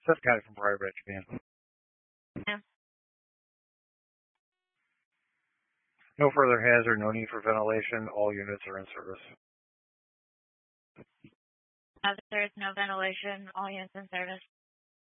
Seth County from Briar Branch, man. Yeah. No further hazard, no need for ventilation. All units are in service. There is no ventilation. All units in service.